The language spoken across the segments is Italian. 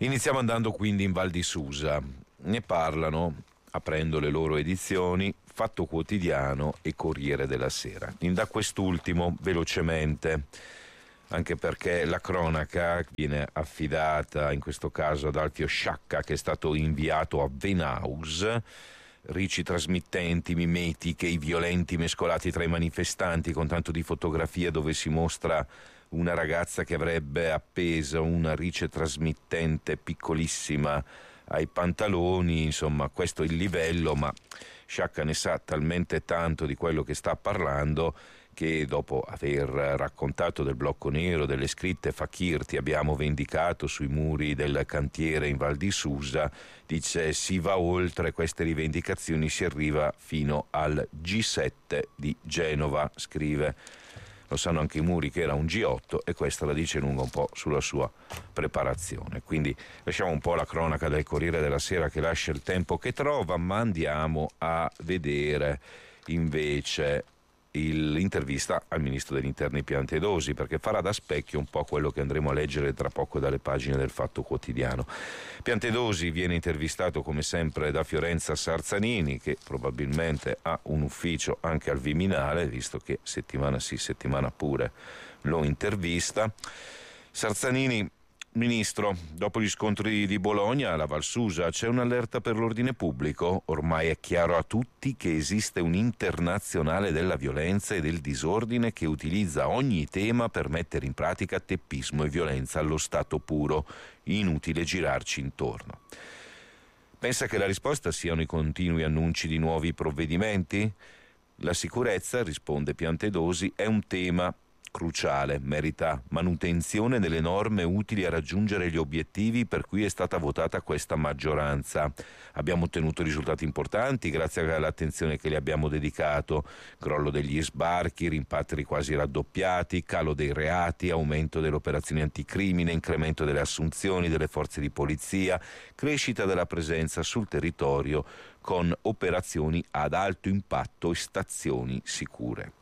Iniziamo andando quindi in Val di Susa. Ne parlano, aprendo le loro edizioni, Fatto Quotidiano e Corriere della Sera. Da quest'ultimo, velocemente, anche perché la cronaca viene affidata in questo caso ad Alfio Sciacca, che è stato inviato a Venaus. Ricci trasmittenti, mimetiche, i violenti mescolati tra i manifestanti, con tanto di fotografie dove si mostra una ragazza che avrebbe appeso una rice trasmittente piccolissima ai pantaloni. Insomma, questo è il livello, ma Sciacca ne sa talmente tanto di quello che sta parlando che dopo aver raccontato del blocco nero, delle scritte Fakir ti abbiamo vendicato sui muri del cantiere in Val di Susa, dice si va oltre queste rivendicazioni, si arriva fino al G7 di Genova, scrive. Lo sanno anche i muri che era un G8 e questa la dice lunga un po' sulla sua preparazione. Quindi lasciamo un po' la cronaca del Corriere della Sera che lascia il tempo che trova, ma andiamo a vedere invece l'intervista al ministro degli interni Piantedosi, perché farà da specchio un po' quello che andremo a leggere tra poco dalle pagine del Fatto Quotidiano. Piantedosi viene intervistato come sempre da Fiorenza Sarzanini, che probabilmente ha un ufficio anche al Viminale, visto che settimana sì, settimana pure lo intervista. Sarzanini: Ministro, dopo gli scontri di Bologna alla Val Susa c'è un'allerta per l'ordine pubblico? Ormai è chiaro a tutti che esiste un'internazionale della violenza e del disordine che utilizza ogni tema per mettere in pratica teppismo e violenza allo stato puro. Inutile girarci intorno. Pensa che la risposta siano i continui annunci di nuovi provvedimenti? La sicurezza, risponde Piantedosi, è un tema cruciale, merita manutenzione delle norme utili a raggiungere gli obiettivi per cui è stata votata questa maggioranza. Abbiamo ottenuto risultati importanti grazie all'attenzione che le abbiamo dedicato: crollo degli sbarchi, rimpatri quasi raddoppiati, calo dei reati, aumento delle operazioni anticrimine, incremento delle assunzioni delle forze di polizia, crescita della presenza sul territorio con operazioni ad alto impatto e stazioni sicure.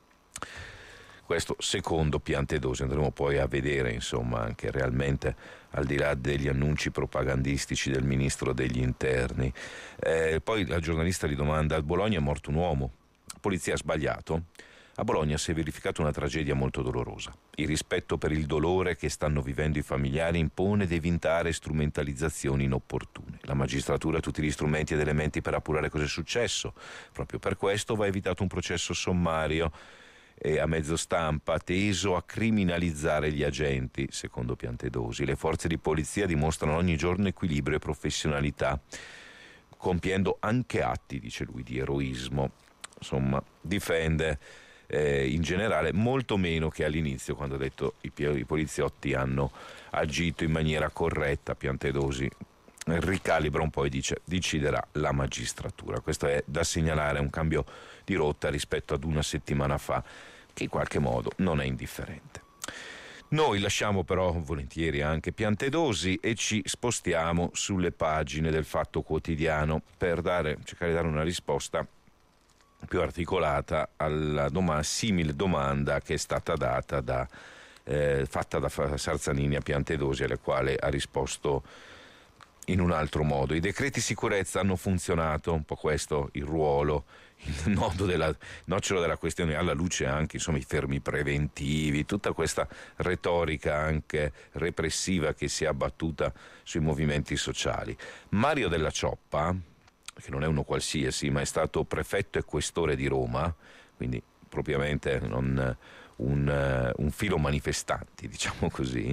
Questo secondo Piantedosi. Andremo poi a vedere, insomma, anche realmente, al di là degli annunci propagandistici del ministro degli interni. Poi la giornalista gli domanda: a Bologna è morto un uomo, polizia ha sbagliato? A Bologna si è verificata una tragedia molto dolorosa. Il rispetto per il dolore che stanno vivendo i familiari impone di evitare strumentalizzazioni inopportune. La magistratura ha tutti gli strumenti ed elementi per appurare cosa è successo. Proprio per questo va evitato un processo sommario e a mezzo stampa teso a criminalizzare gli agenti, secondo Piantedosi. Le forze di polizia dimostrano ogni giorno equilibrio e professionalità, compiendo anche atti, dice lui, di eroismo. Insomma, difende in generale molto meno che all'inizio, quando ha detto i poliziotti hanno agito in maniera corretta. Piantedosi ricalibra un po' e dice: deciderà la magistratura. Questo è da segnalare, un cambio di rotta rispetto ad una settimana fa, che in qualche modo non è indifferente. Noi lasciamo però volentieri anche Piantedosi e ci spostiamo sulle pagine del Fatto Quotidiano per cercare di dare una risposta più articolata alla simile domanda che è stata data fatta da Sarzanini a Piantedosi, alla quale ha risposto in un altro modo. I decreti sicurezza hanno funzionato, un po' questo il ruolo, il nocciolo della questione, alla luce anche, insomma, i fermi preventivi, tutta questa retorica anche repressiva che si è abbattuta sui movimenti sociali. Mario Della Cioppa, che non è uno qualsiasi, ma è stato prefetto e questore di Roma, quindi propriamente non un filo manifestanti, diciamo così.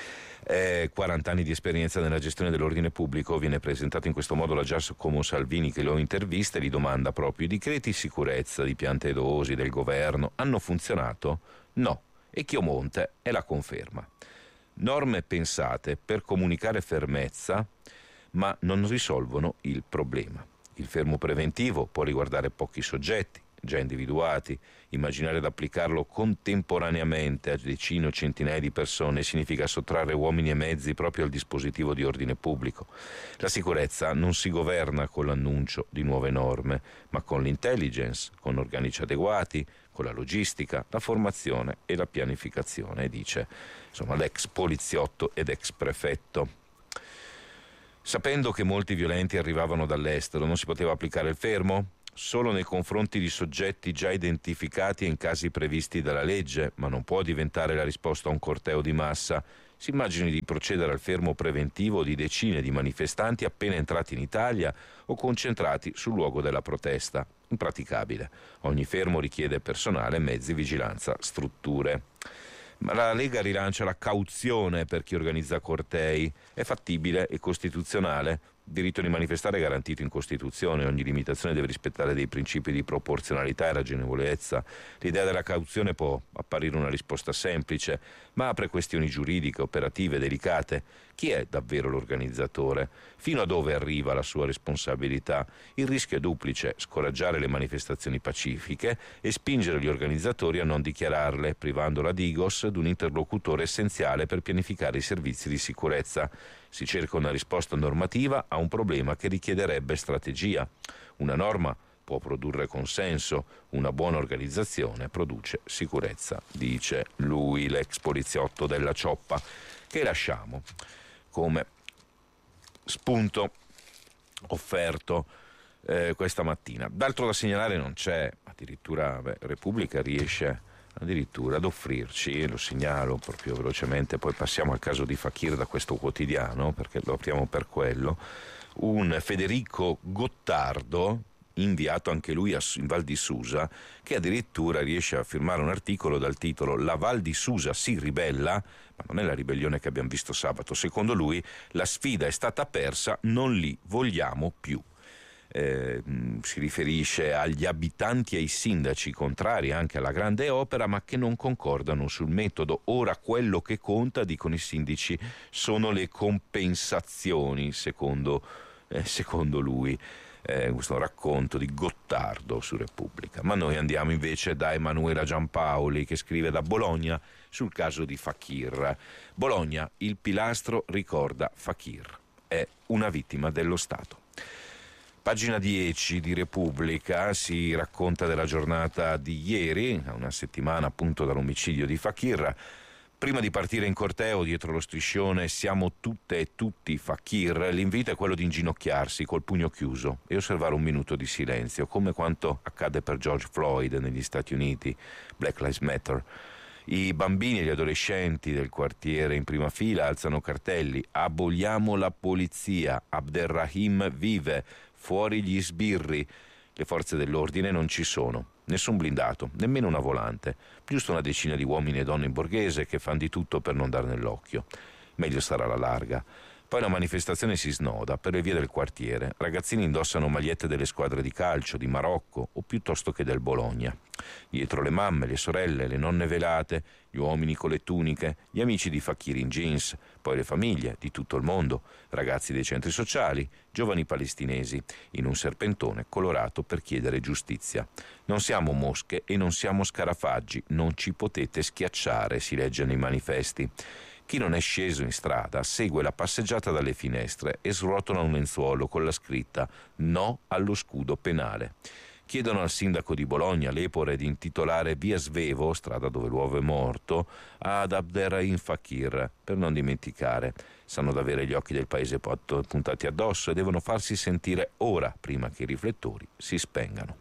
40 anni di esperienza nella gestione dell'ordine pubblico. Viene presentato in questo modo da Giacomo Salvini, che lo intervista e gli domanda proprio: i decreti sicurezza di Piantedosi, del governo, hanno funzionato? No. E Chiomonte è la conferma. Norme pensate per comunicare fermezza, ma non risolvono il problema. Il fermo preventivo può riguardare pochi soggetti già individuati. Immaginare di applicarlo contemporaneamente a decine o centinaia di persone significa sottrarre uomini e mezzi proprio al dispositivo di ordine pubblico. La sicurezza non si governa con l'annuncio di nuove norme, ma con l'intelligence, con organici adeguati, con la logistica, la formazione e la pianificazione, dice, insomma, l'ex poliziotto ed ex prefetto. Sapendo che molti violenti arrivavano dall'estero, non si poteva applicare il fermo? Solo nei confronti di soggetti già identificati e in casi previsti dalla legge, ma non può diventare la risposta a un corteo di massa. Si immagini di procedere al fermo preventivo di decine di manifestanti appena entrati in Italia o concentrati sul luogo della protesta. Impraticabile. Ogni fermo richiede personale, mezzi, vigilanza, strutture. Ma la Lega rilancia la cauzione per chi organizza cortei. È fattibile e costituzionale? Il diritto di manifestare è garantito in Costituzione, ogni limitazione deve rispettare dei principi di proporzionalità e ragionevolezza. L'idea della cauzione può apparire una risposta semplice, ma apre questioni giuridiche, operative, delicate. Chi è davvero l'organizzatore? Fino a dove arriva la sua responsabilità? Il rischio è duplice: scoraggiare le manifestazioni pacifiche e spingere gli organizzatori a non dichiararle, privando la Digos di un interlocutore essenziale per pianificare i servizi di sicurezza. Si cerca una risposta normativa a un problema che richiederebbe strategia. Una norma può produrre consenso, una buona organizzazione produce sicurezza, dice lui, l'ex poliziotto della Cioppa, che lasciamo come spunto offerto questa mattina. D'altro da segnalare non c'è, addirittura Repubblica riesce addirittura ad offrirci, lo segnalo proprio velocemente, poi passiamo al caso di Fakir da questo quotidiano, perché lo apriamo per quello, un Federico Gottardo, inviato anche lui in Val di Susa, che addirittura riesce a firmare un articolo dal titolo "La Val di Susa si ribella", ma non è la ribellione che abbiamo visto sabato. Secondo lui la sfida è stata persa, non li vogliamo più. Si riferisce agli abitanti e ai sindaci contrari anche alla grande opera, ma che non concordano sul metodo. Ora quello che conta, dicono i sindaci, sono le compensazioni, secondo lui. Questo racconto di Gottardo su Repubblica. Ma noi andiamo invece da Emanuela Giampaoli, che scrive da Bologna sul caso di Fakir. Bologna, il pilastro ricorda Fakir, è una vittima dello Stato. Pagina 10 di Repubblica si racconta della giornata di ieri, a una settimana appunto dall'omicidio di Fakir. Prima di partire in corteo dietro lo striscione "Siamo tutte e tutti Fakir", l'invito è quello di inginocchiarsi col pugno chiuso e osservare un minuto di silenzio, come quanto accade per George Floyd negli Stati Uniti, Black Lives Matter. I bambini e gli adolescenti del quartiere in prima fila alzano cartelli: "Aboliamo la polizia", "Abderrahim vive", "Fuori gli sbirri". Le forze dell'ordine non ci sono, nessun blindato, nemmeno una volante, giusto una decina di uomini e donne in borghese che fanno di tutto per non dar nell'occhio. Meglio stare alla larga. Poi la manifestazione si snoda per le vie del quartiere. Ragazzini indossano magliette delle squadre di calcio, di Marocco o piuttosto che del Bologna. Dietro le mamme, le sorelle, le nonne velate, gli uomini con le tuniche, gli amici di Fakir in jeans, poi le famiglie di tutto il mondo, ragazzi dei centri sociali, giovani palestinesi, in un serpentone colorato per chiedere giustizia. "Non siamo mosche e non siamo scarafaggi, non ci potete schiacciare", si legge nei manifesti. Chi non è sceso in strada segue la passeggiata dalle finestre e srotola un lenzuolo con la scritta "No allo scudo penale". Chiedono al sindaco di Bologna, Lepore, di intitolare via Svevo, strada dove l'uovo è morto, ad Abderrahim Fakir, per non dimenticare. Sanno d'avere gli occhi del paese puntati addosso e devono farsi sentire ora, prima che i riflettori si spengano.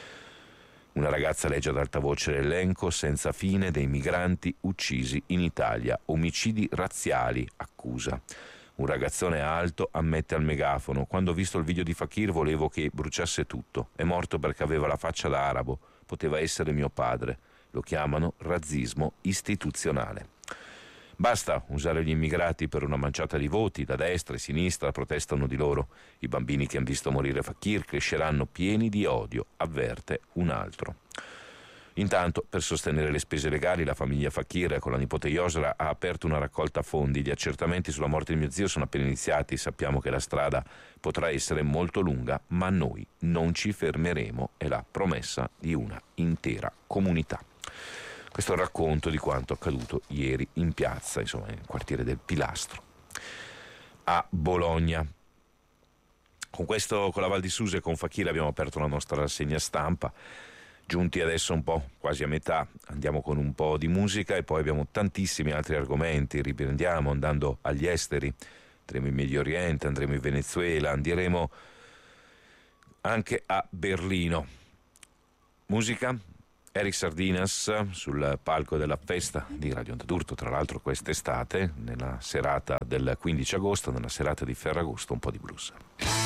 Una ragazza legge ad alta voce l'elenco senza fine dei migranti uccisi in Italia. Omicidi razziali, accusa. Un ragazzone alto ammette al megafono: "Quando ho visto il video di Fakir volevo che bruciasse tutto. È morto perché aveva la faccia da arabo. Poteva essere mio padre". Lo chiamano razzismo istituzionale. Basta usare gli immigrati per una manciata di voti, da destra e sinistra protestano di loro. I bambini che hanno visto morire Fakir cresceranno pieni di odio, avverte un altro. Intanto, per sostenere le spese legali, la famiglia Fakir con la nipote Yosra ha aperto una raccolta fondi. Gli accertamenti sulla morte di mio zio sono appena iniziati. Sappiamo che la strada potrà essere molto lunga, ma noi non ci fermeremo. È la promessa di una intera comunità. Questo è il racconto di quanto accaduto ieri in piazza, insomma, nel quartiere del Pilastro, a Bologna. Con la Val di Susa e con Fakir abbiamo aperto la nostra rassegna stampa. Giunti adesso un po' quasi a metà, andiamo con un po' di musica e poi abbiamo tantissimi altri argomenti. Riprendiamo andando agli esteri. andremo in Medio Oriente, andremo in Venezuela, andremo anche a Berlino. Musica, Eric Sardinas sul palco della festa di Radio Onda d'Urto, tra l'altro quest'estate, nella serata del 15 agosto, nella serata di Ferragosto, un po' di blues.